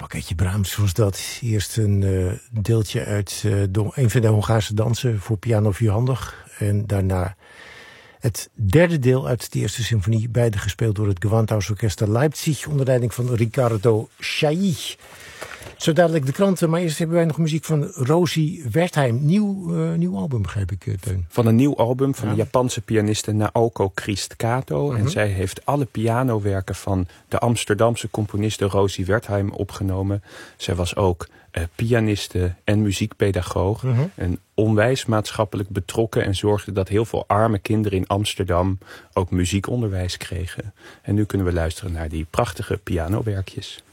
Pakketje Brahms was dat. Eerst een deeltje uit een van de Hongaarse dansen voor piano vierhandig. En daarna het derde deel uit de eerste symfonie. Beide gespeeld door het Gewandhausorchester Leipzig onder leiding van Riccardo Chailly. Zo dadelijk de kranten, maar eerst hebben wij nog muziek van Rosie Wertheim. Nieuw album, begrijp ik, Teun. Van een nieuw album van de Japanse pianiste Naoko Christ Kato. En zij heeft alle pianowerken van de Amsterdamse componiste Rosie Wertheim opgenomen. Zij was ook pianiste en muziekpedagoog. En onwijs maatschappelijk betrokken en zorgde dat heel veel arme kinderen in Amsterdam ook muziekonderwijs kregen. En nu kunnen we luisteren naar die prachtige pianowerkjes.